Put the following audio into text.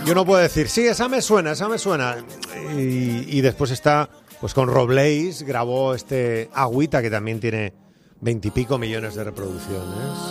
y uno puede decir, sí, esa me suena. Y después está, pues con Roblés grabó este Agüita, que también tiene 20 y pico millones de reproducciones.